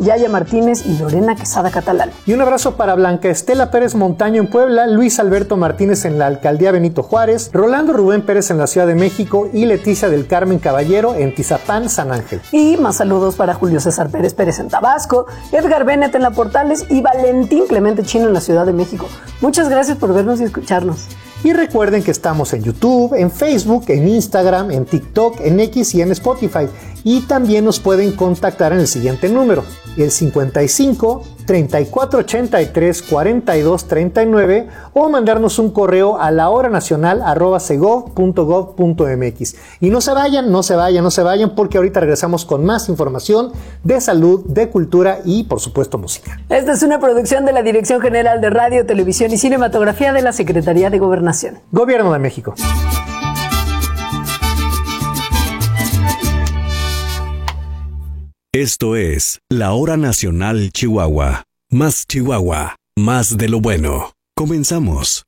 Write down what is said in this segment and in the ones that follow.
Yaya Martínez y Lorena Quesada Catalán. Y un abrazo para Blanca Estela Pérez Montaño en Puebla, Luis Alberto Martínez en la Alcaldía Benito Juárez, Rolando Rubén Pérez en la Ciudad de México y Leticia del Carmen Caballero en Tizapán, San Ángel. Y más saludos para Julio César Pérez en Tabasco, Edgar Bennett en La Portales y Valentín Clemente Chino en la Ciudad de México. Muchas gracias por vernos y escucharnos. Y recuerden que estamos en YouTube, en Facebook, en Instagram, en TikTok, en X y en Spotify. Y también nos pueden contactar en el siguiente número, el 55 34 83 42 39, o mandarnos un correo a lahoranacional@segov.gov.mx. Y no se vayan, porque ahorita regresamos con más información de salud, de cultura y, por supuesto, música. Esta es una producción de la Dirección General de Radio, Televisión y Cinematografía de la Secretaría de Gobernación. Gobierno de México. Esto es La Hora Nacional Chihuahua. Más Chihuahua, más de lo bueno. Comenzamos.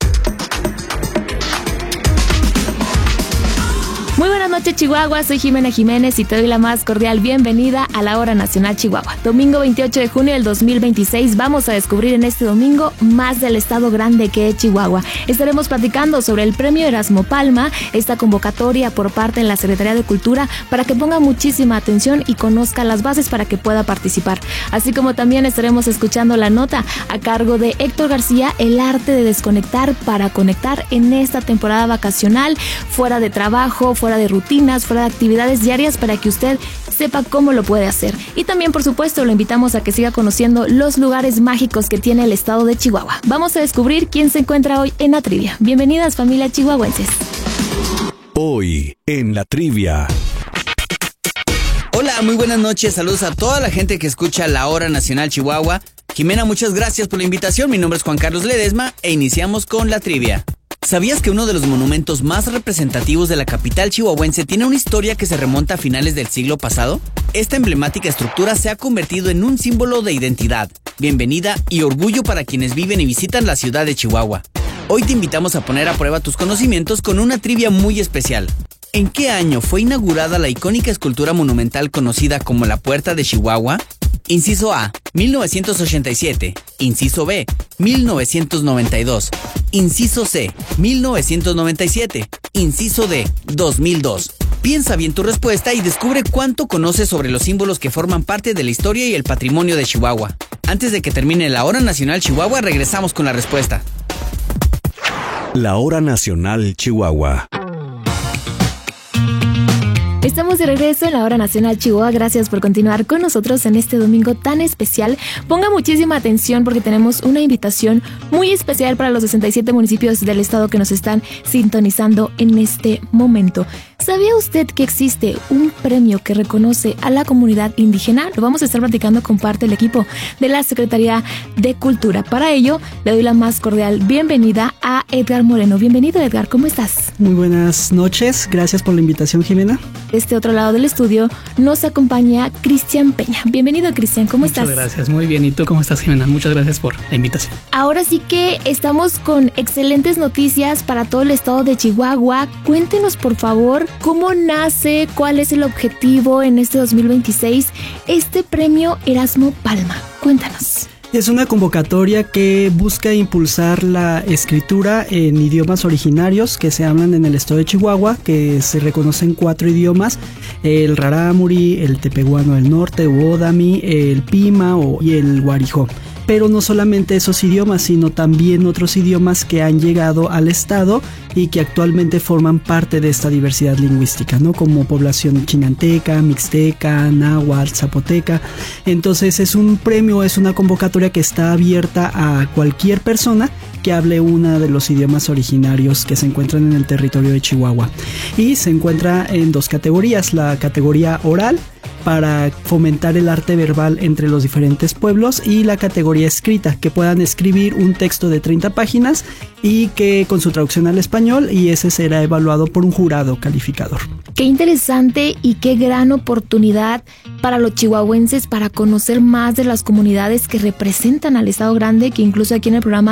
Muy buenas noches, Chihuahua, soy Jimena Jiménez y te doy la más cordial bienvenida a la Hora Nacional Chihuahua. Domingo 28 de junio del 2026, vamos a descubrir en este domingo más del estado grande que es Chihuahua. Estaremos platicando sobre el premio Erasmo Palma, esta convocatoria por parte de la Secretaría de Cultura para que ponga muchísima atención y conozca las bases para que pueda participar. Así como también estaremos escuchando la nota a cargo de Héctor García, el arte de desconectar para conectar en esta temporada vacacional, fuera de trabajo, fuera de rutinas, fuera de actividades diarias, para que usted sepa cómo lo puede hacer. Y también, por supuesto, lo invitamos a que siga conociendo los lugares mágicos que tiene el estado de Chihuahua. Vamos a descubrir quién se encuentra hoy en la trivia. Bienvenidas, familia chihuahuenses. Hoy en la trivia. Hola, muy buenas noches. Saludos a toda la gente que escucha La Hora Nacional Chihuahua. Jimena, muchas gracias por la invitación. Mi nombre es Juan Carlos Ledesma e iniciamos con la trivia. ¿Sabías que uno de los monumentos más representativos de la capital chihuahuense tiene una historia que se remonta a finales del siglo pasado? Esta emblemática estructura se ha convertido en un símbolo de identidad, bienvenida y orgullo para quienes viven y visitan la ciudad de Chihuahua. Hoy te invitamos a poner a prueba tus conocimientos con una trivia muy especial. ¿En qué año fue inaugurada la icónica escultura monumental conocida como la Puerta de Chihuahua? Inciso A, 1987. Inciso B, 1992. Inciso C, 1997. Inciso D, 2002. Piensa bien tu respuesta y descubre cuánto conoces sobre los símbolos que forman parte de la historia y el patrimonio de Chihuahua. Antes de que termine la Hora Nacional Chihuahua, regresamos con la respuesta. La Hora Nacional Chihuahua. Estamos de regreso en la Hora Nacional Chihuahua. Gracias por continuar con nosotros en este domingo tan especial. Ponga muchísima atención porque tenemos una invitación muy especial para los 67 municipios del estado que nos están sintonizando en este momento. ¿Sabía usted que existe un premio que reconoce a la comunidad indígena? Lo vamos a estar platicando con parte del equipo de la Secretaría de Cultura. Para ello, le doy la más cordial bienvenida a Edgar Moreno. Bienvenido, Edgar, ¿cómo estás? Muy buenas noches, gracias por la invitación, Jimena. De este otro lado del estudio nos acompaña Cristian Peña. Bienvenido, Cristian, ¿cómo estás? Muchas gracias, muy bien. ¿Y tú cómo estás, Jimena? Muchas gracias por la invitación. Ahora sí que estamos con excelentes noticias para todo el estado de Chihuahua. Cuéntenos, por favor, cómo nace, cuál es el objetivo en este 2026, este premio Erasmo Palma. Cuéntanos. Es una convocatoria que busca impulsar la escritura en idiomas originarios que se hablan en el estado de Chihuahua, que se reconocen 4 idiomas: el rarámuri, el tepehuano del norte, uodami, el pima y el guarijó. Pero no solamente esos idiomas, sino también otros idiomas que han llegado al estado y que actualmente forman parte de esta diversidad lingüística, ¿no? Como población chinanteca, mixteca, náhuatl, zapoteca. Entonces es un premio, es una convocatoria que está abierta a cualquier persona que hable uno de los idiomas originarios que se encuentran en el territorio de Chihuahua. Y se encuentra en 2 categorías: la categoría oral, para fomentar el arte verbal entre los diferentes pueblos, y la categoría escrita, que puedan escribir un texto de 30 páginas y que con su traducción al español, y ese será evaluado por un jurado calificador. Qué interesante y qué gran oportunidad para los chihuahuenses para conocer más de las comunidades que representan al estado grande, que incluso aquí en el programa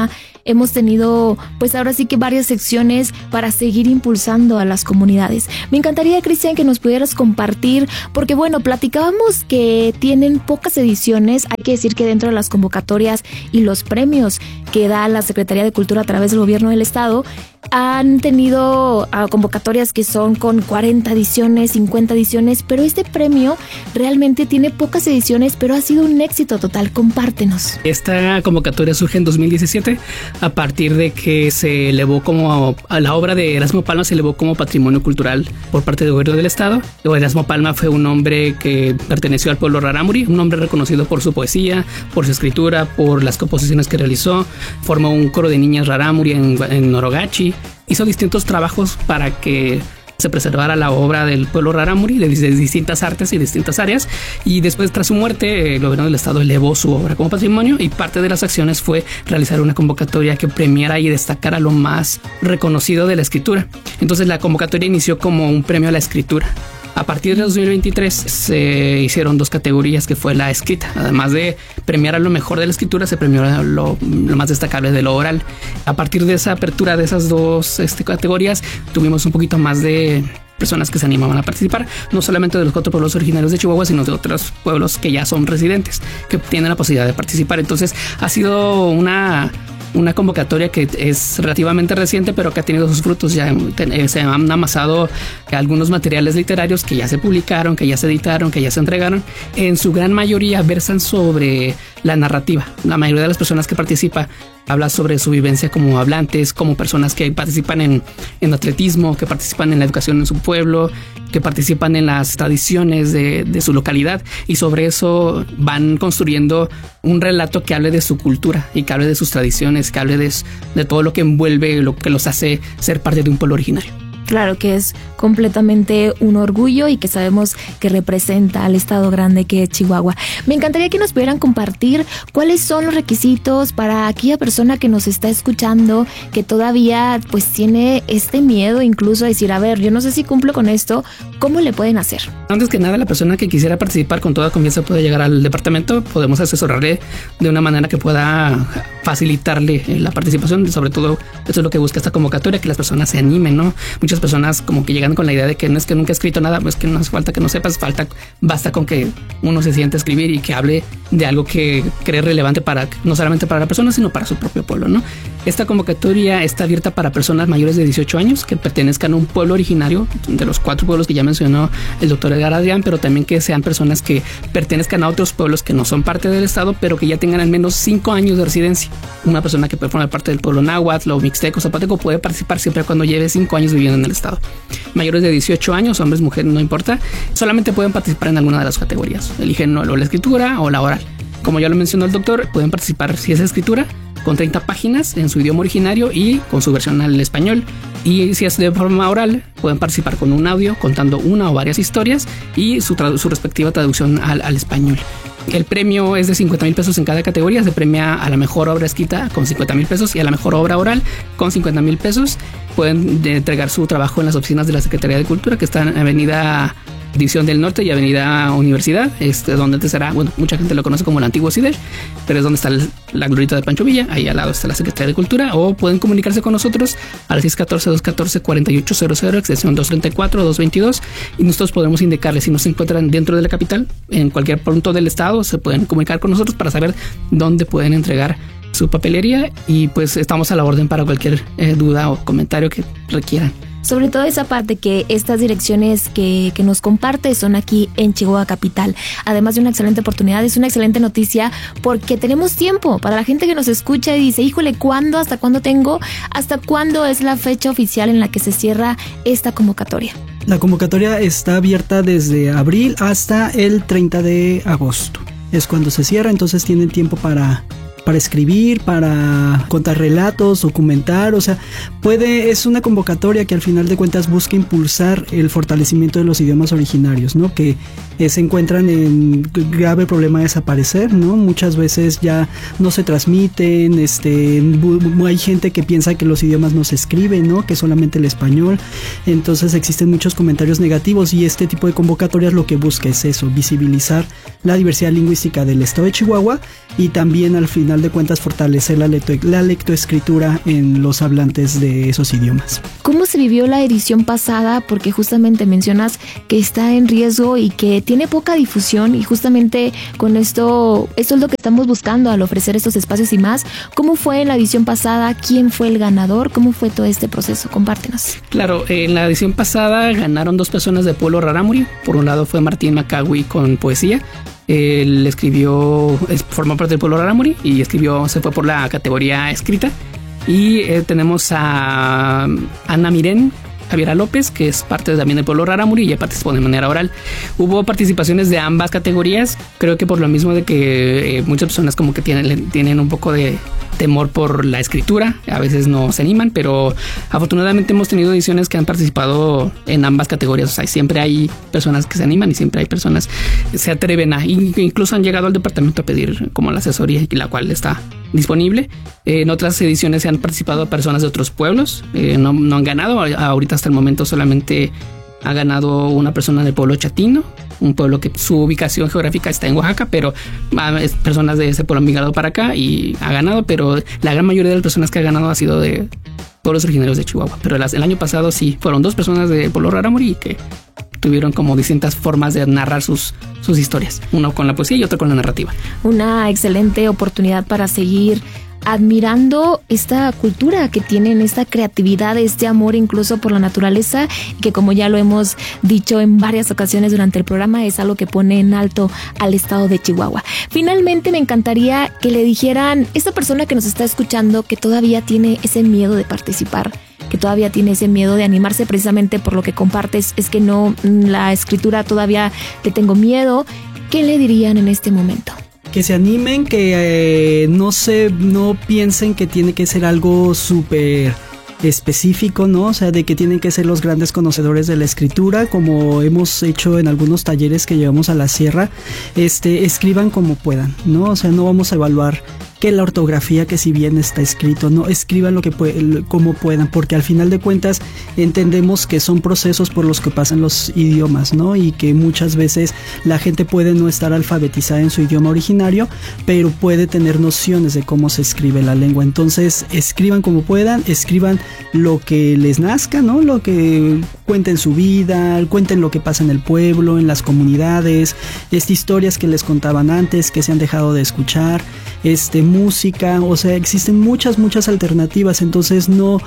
hemos tenido pues ahora sí que varias secciones para seguir impulsando a las comunidades. Me encantaría, Cristian, que nos pudieras compartir, porque bueno, platicábamos que tienen pocas ediciones. Hay que decir que dentro de las convocatorias y los premios que da la Secretaría de Cultura a través del gobierno del estado, han tenido convocatorias que son con 40 ediciones, 50 ediciones, pero este premio realmente tiene pocas ediciones, pero ha sido un éxito total. Compártenos. Esta convocatoria surge en 2017 a partir de que se elevó como a la obra de Erasmo Palma, se elevó como patrimonio cultural por parte del gobierno del estado. Erasmo Palma fue un hombre que perteneció al pueblo rarámuri, un hombre reconocido por su poesía, por su escritura, por las composiciones que realizó. Formó un coro de niñas rarámuri en Norogachi. Hizo distintos trabajos para que se preservara la obra del pueblo rarámuri de distintas artes y distintas áreas, y después, tras su muerte, el gobierno del estado elevó su obra como patrimonio, y parte de las acciones fue realizar una convocatoria que premiara y destacara lo más reconocido de la escritura. Entonces la convocatoria inició como un premio a la escritura. A partir de 2023 se hicieron 2 categorías, que fue la escrita. Además de premiar a lo mejor de la escritura, se premió a lo más destacable de lo oral. A partir de esa apertura de esas 2 categorías, tuvimos un poquito más de personas que se animaban a participar, no solamente de los 4 pueblos originarios de Chihuahua, sino de otros pueblos que ya son residentes, que tienen la posibilidad de participar. Entonces ha sido una convocatoria que es relativamente reciente, pero que ha tenido sus frutos. Ya se han amasado algunos materiales literarios que ya se publicaron, que ya se editaron, que ya se entregaron. En su gran mayoría versan sobre la narrativa. La mayoría de las personas que participan habla sobre su vivencia como hablantes, como personas que participan en atletismo, que participan en la educación en su pueblo, que participan en las tradiciones de su localidad, y sobre eso van construyendo un relato que hable de su cultura y que hable de sus tradiciones, que hable de todo lo que envuelve, lo que los hace ser parte de un pueblo originario. Claro que es completamente un orgullo y que sabemos que representa al estado grande que es Chihuahua. Me encantaría que nos pudieran compartir cuáles son los requisitos para aquella persona que nos está escuchando, que todavía pues tiene este miedo incluso a decir, a ver, yo no sé si cumplo con esto, ¿cómo le pueden hacer? Antes que nada, la persona que quisiera participar con toda confianza puede llegar al departamento. Podemos asesorarle de una manera que pueda facilitarle la participación. Sobre todo, eso es lo que busca esta convocatoria, que las personas se animen, ¿no? Muchas personas como que llegan con la idea de que no es que nunca he escrito nada, pues que no hace falta que no sepas, basta con que uno se siente a escribir y que hable de algo que cree relevante no solamente para la persona, sino para su propio pueblo, ¿no? Esta convocatoria está abierta para personas mayores de 18 años que pertenezcan a un pueblo originario de los 4 pueblos que ya mencionó el doctor Edgar Adrián, pero también que sean personas que pertenezcan a otros pueblos que no son parte del estado, pero que ya tengan al menos 5 años de residencia. Una persona que puede formar parte del pueblo náhuatl o mixteco, zapoteco, puede participar siempre cuando lleve 5 años viviendo en el estado. Mayores de 18 años, hombres, mujeres, no importa, solamente pueden participar en alguna de las categorías. Eligen o la escritura o la oral. Como ya lo mencionó el doctor, pueden participar, si es escritura, con 30 páginas en su idioma originario y con su versión al español. Y si es de forma oral, pueden participar con un audio contando una o varias historias y su respectiva traducción al español. El premio es de 50,000 pesos en cada categoría. Se premia a la mejor obra escrita con 50,000 pesos y a la mejor obra oral con 50,000 pesos. Pueden entregar su trabajo en las oficinas de la Secretaría de Cultura, que están en Avenida División del Norte y Avenida Universidad, donde antes era, bueno, mucha gente lo conoce como el antiguo CIDER, pero es donde está la glorieta de Pancho Villa. Ahí al lado está la Secretaría de Cultura, o pueden comunicarse con nosotros al 614-214-4800, extensión 234 o 222, y nosotros podemos indicarles si no se encuentran dentro de la capital, en cualquier punto del estado, se pueden comunicar con nosotros para saber dónde pueden entregar su papelería, y pues estamos a la orden para cualquier duda o comentario que requieran. Sobre todo esa parte que estas direcciones que nos comparte son aquí en Chihuahua Capital. Además de una excelente oportunidad, es una excelente noticia porque tenemos tiempo para la gente que nos escucha y dice, híjole, ¿cuándo? ¿Hasta cuándo tengo? ¿Hasta cuándo es la fecha oficial en la que se cierra esta convocatoria? La convocatoria está abierta desde abril hasta el 30 de agosto. Es cuando se cierra, entonces tienen tiempo para escribir, para contar relatos, documentar, o sea, es una convocatoria que al final de cuentas busca impulsar el fortalecimiento de los idiomas originarios, ¿no? Que se encuentran en grave problema de desaparecer, ¿no? Muchas veces ya no se transmiten, hay gente que piensa que los idiomas no se escriben, ¿no? Que solamente el español, entonces existen muchos comentarios negativos y este tipo de convocatorias lo que busca es eso, visibilizar la diversidad lingüística del estado de Chihuahua y también al final final de cuentas fortalecer la lectoescritura en los hablantes de esos idiomas. ¿Cómo se vivió la edición pasada? Porque justamente mencionas que está en riesgo y que tiene poca difusión, y justamente con esto es lo que estamos buscando al ofrecer estos espacios y más. ¿Cómo fue en la edición pasada? ¿Quién fue el ganador? ¿Cómo fue todo este proceso? Compártenos. Claro, en la edición pasada ganaron 2 personas del pueblo rarámuri. Por un lado fue Martín Macawi con poesía. Él formó parte del pueblo rarámuri y se fue por la categoría escrita. Y tenemos a Ana Mirén Javiera López, que es parte también del pueblo rarámuri y ya participó de manera oral. Hubo participaciones de ambas categorías, creo que por lo mismo de que muchas personas como que tienen un poco de temor por la escritura, a veces no se animan, pero afortunadamente hemos tenido ediciones que han participado en ambas categorías. O sea, siempre hay personas que se animan y siempre hay personas que se atreven incluso han llegado al departamento a pedir como la asesoría, y la cual está disponible. En otras ediciones se han participado personas de otros pueblos, no han ganado. Ahorita hasta el momento solamente ha ganado una persona del pueblo Chatino, un pueblo que su ubicación geográfica está en Oaxaca, pero personas de ese pueblo han migrado para acá y ha ganado, pero la gran mayoría de las personas que ha ganado ha sido de pueblos originarios de Chihuahua. Pero el año pasado sí, fueron 2 personas del pueblo rarámuri que tuvieron como distintas formas de narrar sus historias, uno con la poesía y otro con la narrativa. Una excelente oportunidad para seguir admirando esta cultura que tienen, esta creatividad, este amor incluso por la naturaleza, que como ya lo hemos dicho en varias ocasiones durante el programa, es algo que pone en alto al estado de Chihuahua. Finalmente me encantaría que le dijeran, esta persona que nos está escuchando, que todavía tiene ese miedo de participar, que todavía tiene ese miedo de animarse precisamente por lo que compartes, es que no, la escritura todavía le tengo miedo, ¿qué le dirían en este momento? Que se animen, que no piensen que tiene que ser algo súper específico, ¿no? O sea, de que tienen que ser los grandes conocedores de la escritura, como hemos hecho en algunos talleres que llevamos a la sierra. Escriban como puedan, ¿no? O sea, no vamos a evaluar que la ortografía, que si bien está escrito, no, escriban lo que como puedan, porque al final de cuentas entendemos que son procesos por los que pasan los idiomas, ¿no? Y que muchas veces la gente puede no estar alfabetizada en su idioma originario, pero puede tener nociones de cómo se escribe la lengua. Entonces, escriban como puedan, escriban lo que les nazca, ¿no? Lo que cuenten su vida, cuenten lo que pasa en el pueblo, en las comunidades, historias que les contaban antes, que se han dejado de escuchar, música, o sea, existen muchas alternativas. Entonces no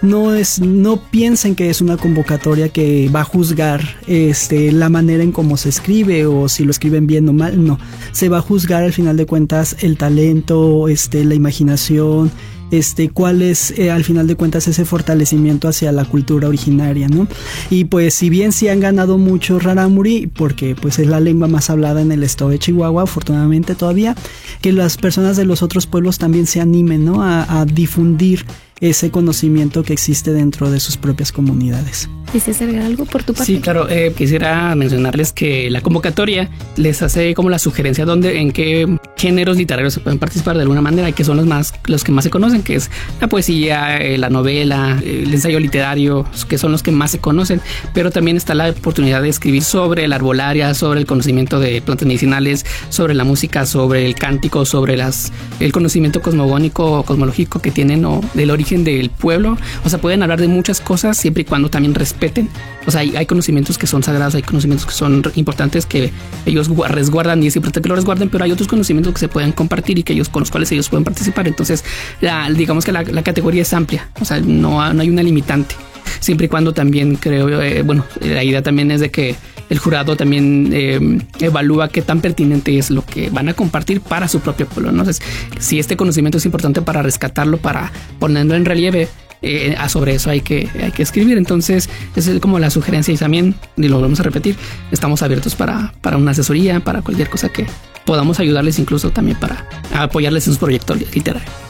piensen que es una convocatoria que va a juzgar la manera en cómo se escribe o si lo escriben bien o mal. No, se va a juzgar al final de cuentas el talento, la imaginación, cuál es al final de cuentas ese fortalecimiento hacia la cultura originaria, ¿no? Y pues si bien sí han ganado mucho rarámuri, porque pues es la lengua más hablada en el estado de Chihuahua, afortunadamente todavía, que las personas de los otros pueblos también se animen, ¿no? a difundir ese conocimiento que existe dentro de sus propias comunidades. ¿Quisieras agregar algo por tu parte? Sí, claro. Quisiera mencionarles que la convocatoria les hace como la sugerencia en qué géneros literarios se pueden participar de alguna manera, y que son los que más se conocen, que es la poesía, la novela, el ensayo literario, que son los que más se conocen. Pero también está la oportunidad de escribir sobre la arbolaria, sobre el conocimiento de plantas medicinales, sobre la música, sobre el cántico, sobre el conocimiento cosmogónico o cosmológico que tienen, o del origen del pueblo. O sea, pueden hablar de muchas cosas siempre y cuando también respeten. O sea, hay conocimientos que son sagrados, hay conocimientos que son importantes, que ellos resguardan, y es importante que lo resguarden, pero hay otros conocimientos que se pueden compartir y con los cuales ellos pueden participar. Entonces, digamos que la categoría es amplia, o sea, no hay una limitante, siempre y cuando también creo, la idea también es de que el jurado también evalúa qué tan pertinente es lo que van a compartir para su propio pueblo. Entonces, si este conocimiento es importante para rescatarlo, para ponerlo en relieve, sobre eso hay que escribir. Entonces, esa es como la sugerencia, y también, y lo volvemos a repetir, estamos abiertos para una asesoría, para cualquier cosa que podamos ayudarles, incluso también para apoyarles en su proyecto literario.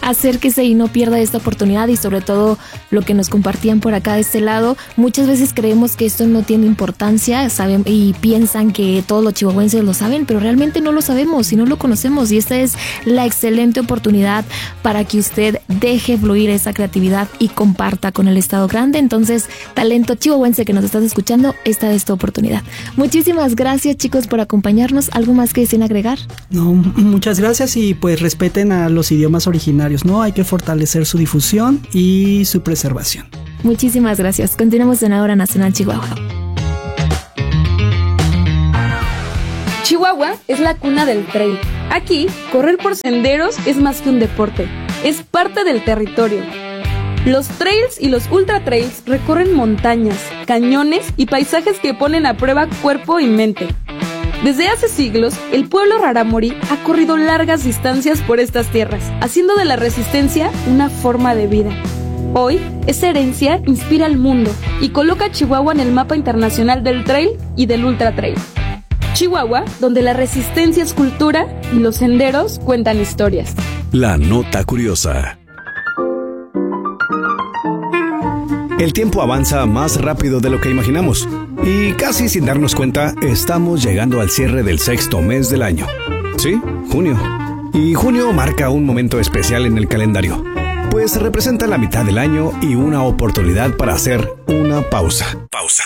acérquese y no pierda esta oportunidad, y sobre todo lo que nos compartían por acá de este lado. Muchas veces creemos que esto no tiene importancia, saben, y piensan que todos los chihuahuenses lo saben, pero realmente no lo sabemos y no lo conocemos, y esta es la excelente oportunidad para que usted deje fluir esa creatividad y comparta con el estado grande. Entonces, talento chihuahuense que nos estás escuchando, esta es tu oportunidad. Muchísimas gracias, chicos, por acompañarnos. ¿Algo más que deseen agregar? No, muchas gracias, y pues respeten a los idiomas originarios, ¿no? Hay que fortalecer su difusión y su preservación. Muchísimas gracias. Continuamos en la Hora Nacional Chihuahua. Chihuahua es la cuna del trail. Aquí, correr por senderos es más que un deporte, es parte del territorio. Los trails y los ultra trails recorren montañas, cañones y paisajes que ponen a prueba cuerpo y mente. Desde hace siglos, el pueblo rarámuri ha corrido largas distancias por estas tierras, haciendo de la resistencia una forma de vida. Hoy, esa herencia inspira al mundo y coloca a Chihuahua en el mapa internacional del trail y del ultra trail. Chihuahua, donde la resistencia es cultura y los senderos cuentan historias. La nota curiosa. El tiempo avanza más rápido de lo que imaginamos y casi sin darnos cuenta estamos llegando al cierre del 6º mes del año. Sí, junio. Y junio marca un momento especial en el calendario, pues representa la mitad del año y una oportunidad para hacer una pausa. Pausa.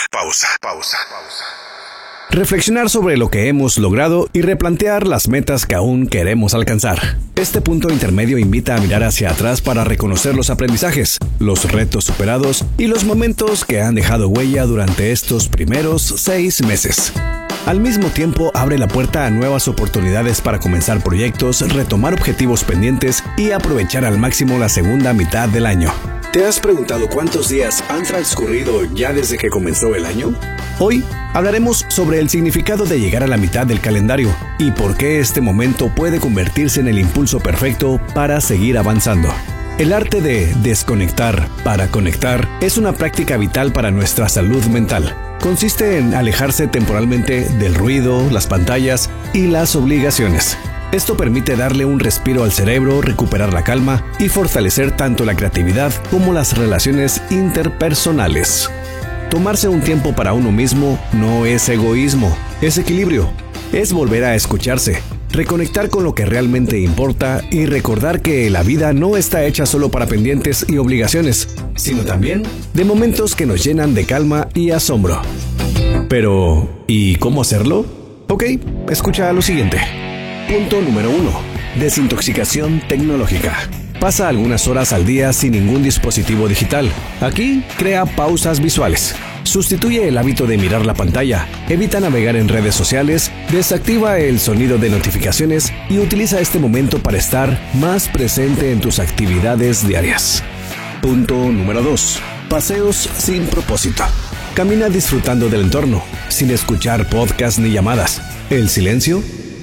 Reflexionar sobre lo que hemos logrado y replantear las metas que aún queremos alcanzar. Este punto intermedio invita a mirar hacia atrás para reconocer los aprendizajes, los retos superados y los momentos que han dejado huella durante estos primeros 6 meses. Al mismo tiempo, abre la puerta a nuevas oportunidades para comenzar proyectos, retomar objetivos pendientes y aprovechar al máximo la segunda mitad del año. ¿Te has preguntado cuántos días han transcurrido ya desde que comenzó el año? Hoy hablaremos sobre el significado de llegar a la mitad del calendario y por qué este momento puede convertirse en el impulso perfecto para seguir avanzando. El arte de desconectar para conectar es una práctica vital para nuestra salud mental. Consiste en alejarse temporalmente del ruido, las pantallas y las obligaciones. Esto permite darle un respiro al cerebro, recuperar la calma y fortalecer tanto la creatividad como las relaciones interpersonales. Tomarse un tiempo para uno mismo no es egoísmo, es equilibrio. Es volver a escucharse, reconectar con lo que realmente importa y recordar que la vida no está hecha solo para pendientes y obligaciones, sino también de momentos que nos llenan de calma y asombro. Pero, ¿y cómo hacerlo? Ok, escucha lo siguiente. Punto número 1. Desintoxicación tecnológica. Pasa algunas horas al día sin ningún dispositivo digital. Aquí, crea pausas visuales. Sustituye el hábito de mirar la pantalla, evita navegar en redes sociales, desactiva el sonido de notificaciones y utiliza este momento para estar más presente en tus actividades diarias. Punto número 2. Paseos sin propósito. Camina disfrutando del entorno, sin escuchar podcasts ni llamadas. El silencio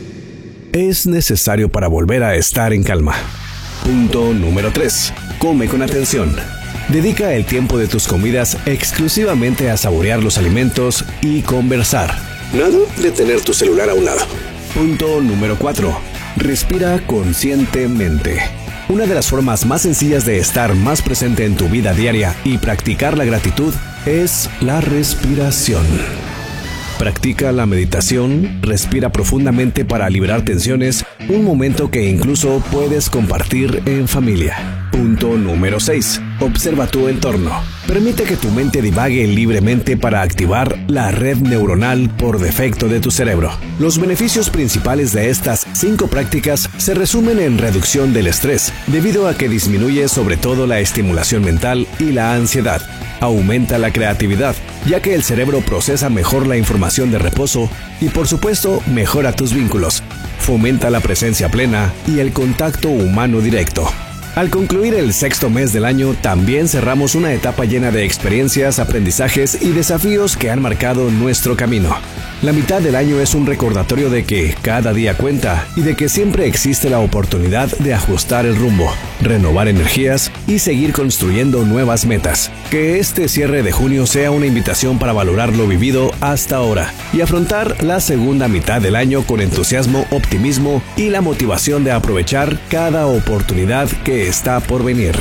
es necesario para volver a estar en calma. Punto número 3. Come con atención. Dedica el tiempo de tus comidas exclusivamente a saborear los alimentos y conversar. Nada de tener tu celular a un lado. Punto número 4. Respira conscientemente. Una de las formas más sencillas de estar más presente en tu vida diaria y practicar la gratitud es la respiración. Practica la meditación, respira profundamente para liberar tensiones, un momento que incluso puedes compartir en familia. Punto número 6. Observa tu entorno. Permite que tu mente divague libremente para activar la red neuronal por defecto de tu cerebro. Los beneficios principales de estas 5 prácticas se resumen en reducción del estrés, debido a que disminuye sobre todo la estimulación mental y la ansiedad. Aumenta la creatividad, ya que el cerebro procesa mejor la información de reposo y, por supuesto, mejora tus vínculos. Fomenta la presencia plena y el contacto humano directo. Al concluir el 6º mes del año, también cerramos una etapa llena de experiencias, aprendizajes y desafíos que han marcado nuestro camino. La mitad del año es un recordatorio de que cada día cuenta y de que siempre existe la oportunidad de ajustar el rumbo, renovar energías y seguir construyendo nuevas metas. Que este cierre de junio sea una invitación para valorar lo vivido hasta ahora y afrontar la segunda mitad del año con entusiasmo, optimismo y la motivación de aprovechar cada oportunidad que está por venir.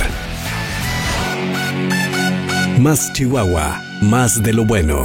Más Chihuahua, más de lo bueno.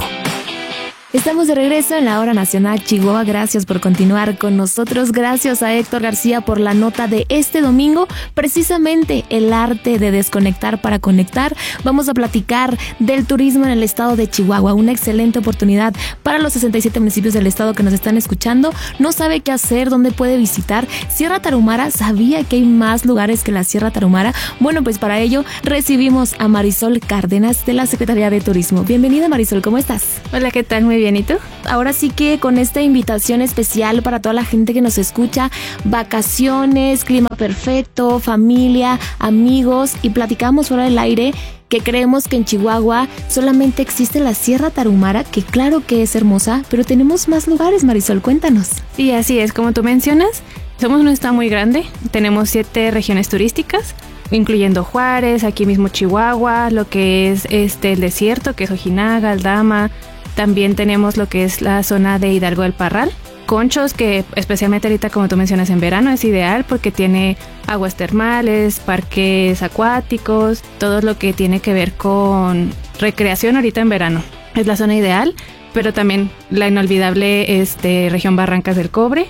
Estamos de regreso en la Hora Nacional Chihuahua. Gracias por continuar con nosotros. Gracias a Héctor García por la nota de este domingo. Precisamente el arte de desconectar para conectar. Vamos a platicar del turismo en el estado de Chihuahua. Una excelente oportunidad para los 67 municipios del estado que nos están escuchando. No sabe qué hacer, dónde puede visitar. Sierra Tarahumara, ¿sabía que hay más lugares que la Sierra Tarahumara? Bueno, pues para ello recibimos a Marisol Cárdenas de la Secretaría de Turismo. Bienvenida, Marisol, ¿cómo estás? Hola, ¿qué tal? Muy bien, ¿y tú? Ahora sí que con esta invitación especial para toda la gente que nos escucha, vacaciones, clima perfecto, familia, amigos, y platicamos fuera del aire que creemos que en Chihuahua solamente existe la Sierra Tarahumara, que claro que es hermosa, pero tenemos más lugares, Marisol, cuéntanos. Sí, así es, como tú mencionas, somos un estado muy grande, tenemos 7 regiones turísticas, incluyendo Juárez, aquí mismo Chihuahua, lo que es el desierto, que es Ojinaga, Aldama. También tenemos lo que es la zona de Hidalgo del Parral, Conchos, que especialmente ahorita, como tú mencionas, en verano es ideal porque tiene aguas termales, parques acuáticos, todo lo que tiene que ver con recreación ahorita en verano. Es la zona ideal, pero también la inolvidable región Barrancas del Cobre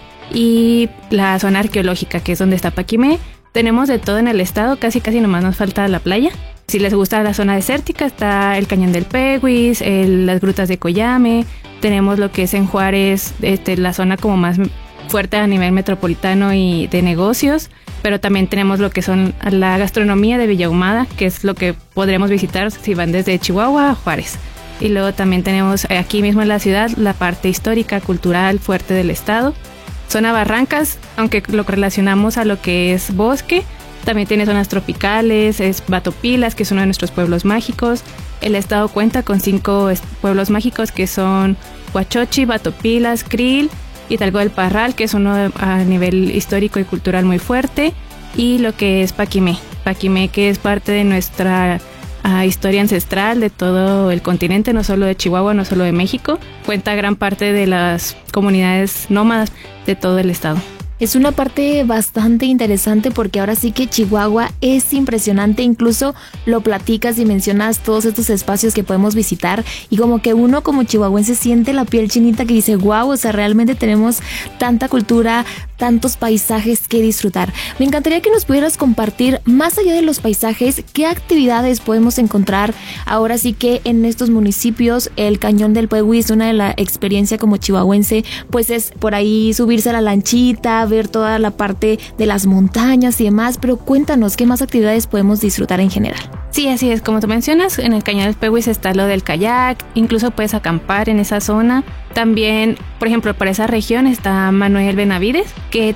y la zona arqueológica, que es donde está Paquimé. Tenemos de todo en el estado, casi nomás nos falta la playa. Si les gusta la zona desértica, está el Cañón del Peguis, las grutas de Coyame. Tenemos lo que es en Juárez, la zona como más fuerte a nivel metropolitano y de negocios. Pero también tenemos lo que son la gastronomía de Villa Ahumada, que es lo que podremos visitar si van desde Chihuahua a Juárez. Y luego también tenemos aquí mismo en la ciudad la parte histórica, cultural, fuerte del estado. Zona Barrancas, aunque lo relacionamos a lo que es bosque, también tiene zonas tropicales, es Batopilas, que es uno de nuestros pueblos mágicos. El estado cuenta con 5 pueblos mágicos que son Huachochi, Batopilas, Cril, Hidalgo del Parral, que es uno a nivel histórico y cultural muy fuerte, y lo que es Paquimé, que es parte de nuestra historia ancestral de todo el continente, no solo de Chihuahua, no solo de México. Cuenta gran parte de las comunidades nómadas de todo el estado. Es una parte bastante interesante porque ahora sí que Chihuahua es impresionante, incluso lo platicas y mencionas todos estos espacios que podemos visitar y como que uno como chihuahuense siente la piel chinita que dice wow, o sea, realmente tenemos tanta cultura, tantos paisajes que disfrutar. Me encantaría que nos pudieras compartir, más allá de los paisajes, qué actividades podemos encontrar ahora sí que en estos municipios. El Cañón del Peguis, una de la experiencia como chihuahuense, pues es por ahí subirse a la lanchita, ver toda la parte de las montañas y demás, pero cuéntanos qué más actividades podemos disfrutar en general. Sí, así es, como tú mencionas, en el Cañón del Peguis está lo del kayak, incluso puedes acampar en esa zona. También, por ejemplo, para esa región está Manuel Benavides, que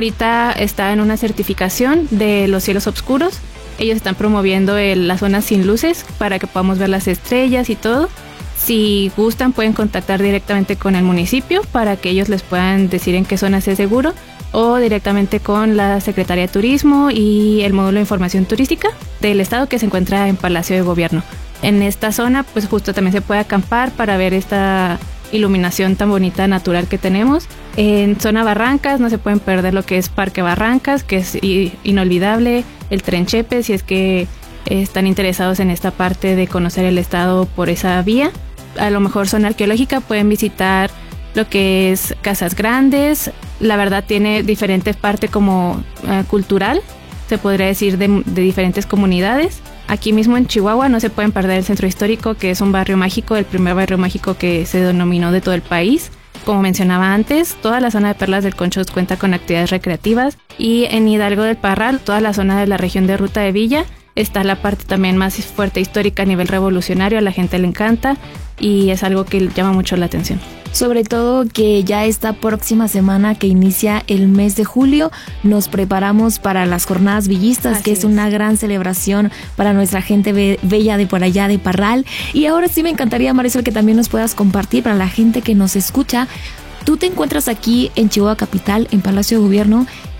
está en una certificación de los cielos oscuros. Ellos están promoviendo la zona sin luces para que podamos ver las estrellas y todo. Si gustan, pueden contactar directamente con el municipio para que ellos les puedan decir en qué zonas es seguro, o directamente con la Secretaría de Turismo y el módulo de información turística del estado que se encuentra en Palacio de Gobierno. En esta zona, pues justo también se puede acampar para ver esta iluminación tan bonita natural que tenemos. En zona Barrancas no se pueden perder lo que es Parque Barrancas, que es inolvidable, el Tren Chepe, si es que están interesados en esta parte de conocer el estado por esa vía. A lo mejor zona arqueológica pueden visitar lo que es Casas Grandes. La verdad tiene diferentes partes como cultural, se podría decir de diferentes comunidades. Aquí mismo en Chihuahua no se pueden perder el centro histórico, que es un barrio mágico, el primer barrio mágico que se denominó de todo el país. Como mencionaba antes, toda la zona de Perlas del Conchos cuenta con actividades recreativas, y en Hidalgo del Parral, toda la zona de la región de Ruta de Villa, está la parte también más fuerte histórica a nivel revolucionario. A la gente le encanta y es algo que llama mucho la atención. Sobre todo que ya esta próxima semana que inicia el mes de julio nos preparamos para las jornadas villistas. Así que es una gran celebración para nuestra gente bella de por allá de Parral. Y ahora sí me encantaría, Marisol, que también nos puedas compartir para la gente que nos escucha. Tú te encuentras aquí en Chihuahua Capital, en Palacio de Gobierno.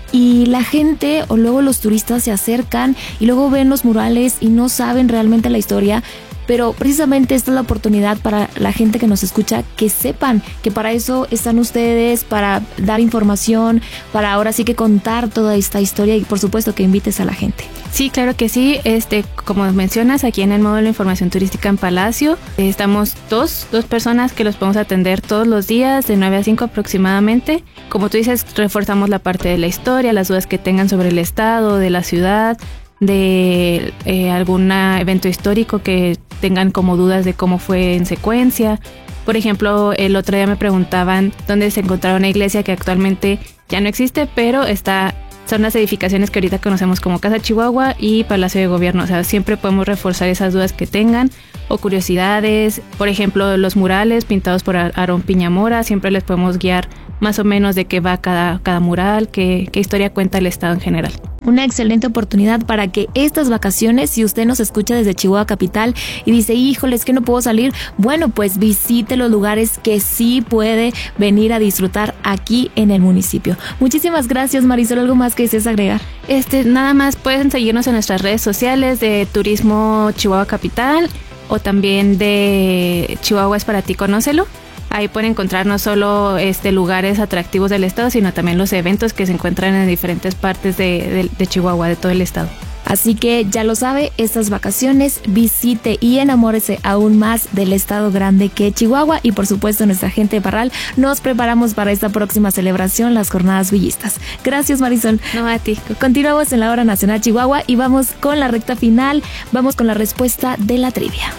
y la gente o luego los turistas se acercan y luego ven los murales y no saben realmente la historia. Pero precisamente esta es la oportunidad para la gente que nos escucha, que sepan que para eso están ustedes, para dar información, para ahora sí que contar toda esta historia y por supuesto que invites a la gente. Sí, claro que sí. Como mencionas, aquí en el módulo de información turística en Palacio, estamos dos personas que los podemos atender todos los días de 9 a 5 aproximadamente. Como tú dices, reforzamos la parte de la historia, las dudas que tengan sobre el estado, de la ciudad, de algún evento histórico que tengan como dudas de cómo fue en secuencia. Por ejemplo, el otro día me preguntaban dónde se encontraba una iglesia que actualmente ya no existe, pero son las edificaciones que ahorita conocemos como Casa Chihuahua y Palacio de Gobierno. O sea, siempre podemos reforzar esas dudas que tengan o curiosidades. Por ejemplo, los murales pintados por Aarón Piñamora, siempre les podemos guiar más o menos de qué va cada mural, qué historia cuenta el estado en general. Una excelente oportunidad para que estas vacaciones, si usted nos escucha desde Chihuahua Capital y dice, híjole, es que no puedo salir, bueno, pues visite los lugares que sí puede venir a disfrutar aquí en el municipio. Muchísimas gracias, Marisol. ¿Algo más que desees agregar? Nada más, pueden seguirnos en nuestras redes sociales de Turismo Chihuahua Capital o también de Chihuahua es para ti, conócelo. Ahí pueden encontrar no solo lugares atractivos del estado, sino también los eventos que se encuentran en diferentes partes de Chihuahua, de todo el estado. Así que ya lo sabe, estas vacaciones visite y enamórese aún más del estado grande que es Chihuahua y por supuesto nuestra gente de Parral nos preparamos para esta próxima celebración, las jornadas villistas. Gracias, Marisol. No, a ti. Continuamos en la Hora Nacional Chihuahua y vamos con la recta final, vamos con la respuesta de la trivia.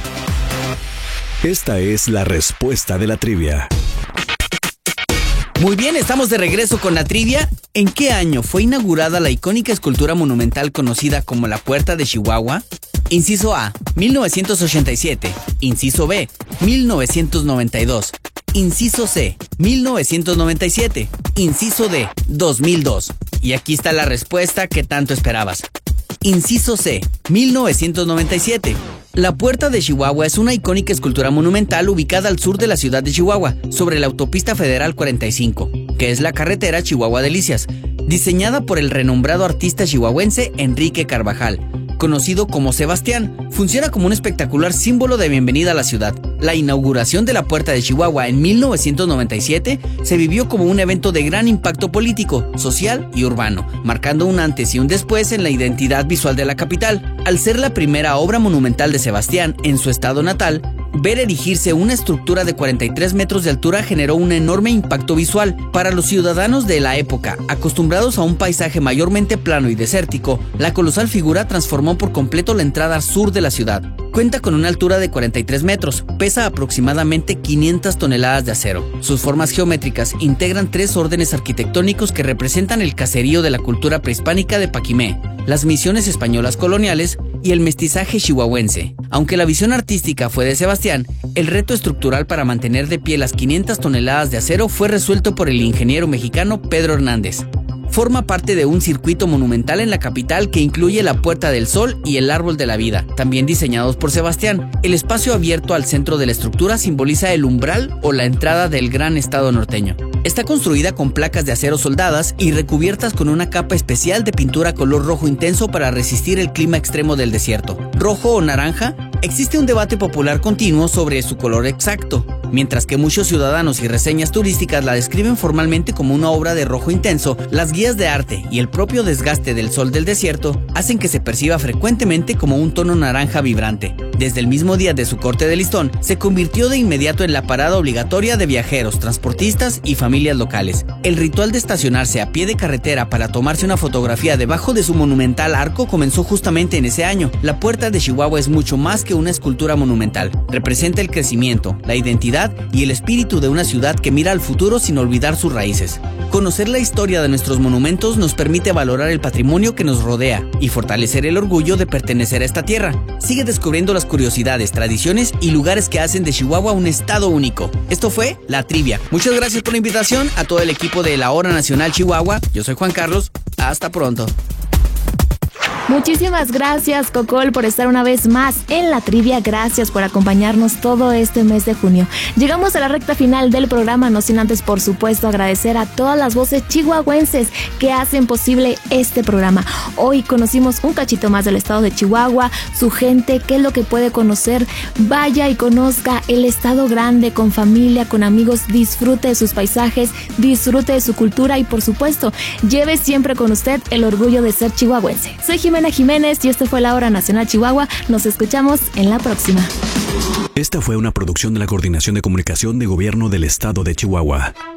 Esta es la respuesta de la trivia. Muy bien, estamos de regreso con la trivia. ¿En qué año fue inaugurada la icónica escultura monumental conocida como la Puerta de Chihuahua? Inciso A, 1987. Inciso B, 1992. Inciso C, 1997. Inciso D, 2002. Y aquí está la respuesta que tanto esperabas. Inciso C, 1997. La Puerta de Chihuahua es una icónica escultura monumental ubicada al sur de la ciudad de Chihuahua, sobre la autopista federal 45, que es la carretera Chihuahua-Delicias, diseñada por el renombrado artista chihuahuense Enrique Carvajal, conocido como Sebastián. Funciona como un espectacular símbolo de bienvenida a la ciudad. La inauguración de la Puerta de Chihuahua en 1997 se vivió como un evento de gran impacto político, social y urbano, marcando un antes y un después en la identidad visual de la capital. Al ser la primera obra monumental de Sebastián en su estado natal, ver erigirse una estructura de 43 metros de altura generó un enorme impacto visual. Para los ciudadanos de la época, acostumbrados a un paisaje mayormente plano y desértico, la colosal figura transformó por completo la entrada sur de la ciudad. Cuenta con una altura de 43 metros, pesa aproximadamente 500 toneladas de acero. Sus formas geométricas integran 3 órdenes arquitectónicos que representan el caserío de la cultura prehispánica de Paquimé, las misiones españolas coloniales y el mestizaje chihuahuense. Aunque la visión artística fue de Sebastián, el reto estructural para mantener de pie las 500 toneladas de acero fue resuelto por el ingeniero mexicano Pedro Hernández. Forma parte de un circuito monumental en la capital que incluye la Puerta del Sol y el Árbol de la Vida, también diseñados por Sebastián. El espacio abierto al centro de la estructura simboliza el umbral o la entrada del gran estado norteño. Está construida con placas de acero soldadas y recubiertas con una capa especial de pintura color rojo intenso para resistir el clima extremo del desierto. ¿Rojo o naranja? Existe un debate popular continuo sobre su color exacto. Mientras que muchos ciudadanos y reseñas turísticas la describen formalmente como una obra de rojo intenso, las guías de arte y el propio desgaste del sol del desierto hacen que se perciba frecuentemente como un tono naranja vibrante. Desde el mismo día de su corte de listón, se convirtió de inmediato en la parada obligatoria de viajeros, transportistas y familias locales. El ritual de estacionarse a pie de carretera para tomarse una fotografía debajo de su monumental arco comenzó justamente en ese año. La Puerta de Chihuahua es mucho más que una escultura monumental. Representa el crecimiento, la identidad y el espíritu de una ciudad que mira al futuro sin olvidar sus raíces. Conocer la historia de nuestros monumentos nos permite valorar el patrimonio que nos rodea y fortalecer el orgullo de pertenecer a esta tierra. Sigue descubriendo las curiosidades, tradiciones y lugares que hacen de Chihuahua un estado único. Esto fue La Trivia. Muchas gracias por la invitación a todo el equipo de la Hora Nacional Chihuahua. Yo soy Juan Carlos. Hasta pronto. Muchísimas gracias, Cocol, por estar una vez más en la trivia. Gracias por acompañarnos todo este mes de junio. Llegamos a la recta final del programa, no sin antes, por supuesto, agradecer a todas las voces chihuahuenses que hacen posible este programa. Hoy conocimos un cachito más del estado de Chihuahua, su gente, qué es lo que puede conocer. Vaya y conozca el estado grande con familia, con amigos, disfrute de sus paisajes, disfrute de su cultura y, por supuesto, lleve siempre con usted el orgullo de ser chihuahuense. Soy Jimena Jiménez y esto fue La Hora Nacional Chihuahua. Nos escuchamos en la próxima. Esta fue una producción de la Coordinación de Comunicación de Gobierno del Estado de Chihuahua.